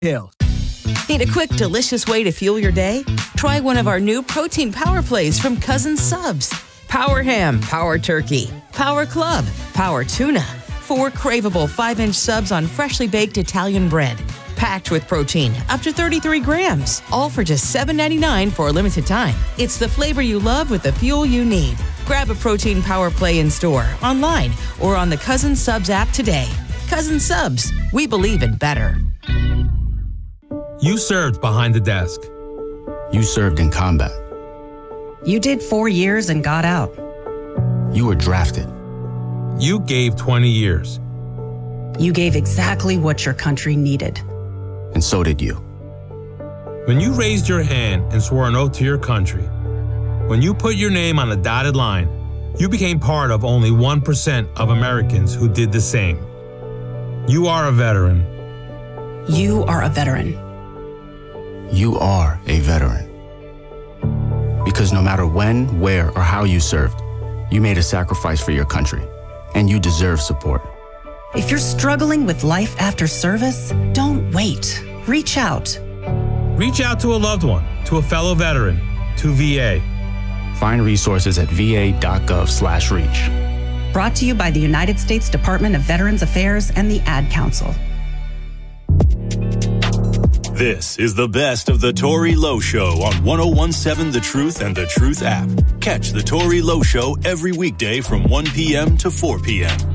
Hill. Need a quick, delicious way to fuel your day? Try one of our new protein power plays from Cousin Subs. Power ham, power turkey, power club, power tuna. 4 craveable 5-inch subs on freshly baked Italian bread. Packed with protein, up to 33 grams. All for just $7.99 for a limited time. It's the flavor you love with the fuel you need. Grab a protein power play in store, online, or on the Cousin Subs app today. Cousin Subs, we believe in better. You served behind the desk. You served in combat. You did 4 years and got out. You were drafted. You gave 20 years. You gave exactly what your country needed. And so did you. When you raised your hand and swore an oath to your country, when you put your name on a dotted line, you became part of only 1% of Americans who did the same. You are a veteran. You are a veteran. You are a veteran. Because no matter when, where, or how you served, you made a sacrifice for your country, and you deserve support. If you're struggling with life after service, don't wait. Reach out. Reach out to a loved one, to a fellow veteran, to VA. Find resources at va.gov/reach. Brought to you by the United States Department of Veterans Affairs and the Ad Council. This is the best of the Tory Lowe Show on 1017 The Truth and The Truth app. Catch the Tory Lowe Show every weekday from 1 p.m. to 4 p.m.